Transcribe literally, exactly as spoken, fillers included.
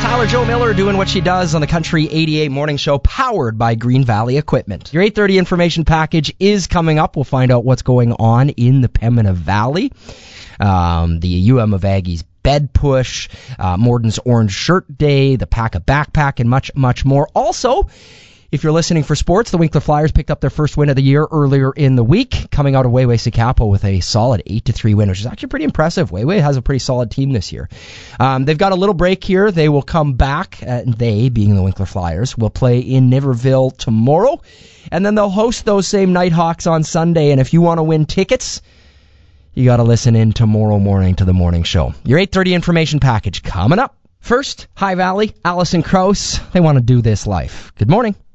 Tyler Joe Miller doing what she does on the Country eighty-eight Morning Show, powered by Green Valley Equipment. Your eight thirty information package is coming up. We'll find out what's going on in the Pembina Valley. Um, the U M of Aggies bed push, uh, Morden's Orange Shirt Day, the Pack a Backpack, and much, much more. Also, if you're listening for sports, the Winkler Flyers picked up their first win of the year earlier in the week, coming out of Wayway Sikapo with a solid eight to three win, which is actually pretty impressive. Wayway has a pretty solid team this year. Um, they've got a little break here. They will come back, uh, they, being the Winkler Flyers, will play in Niverville tomorrow, and then they'll host those same Nighthawks on Sunday. And if you want to win tickets, you got to listen in tomorrow morning to the morning show. Your eight thirty information package coming up. First, High Valley, Allison Krause. They want to do this life. Good morning.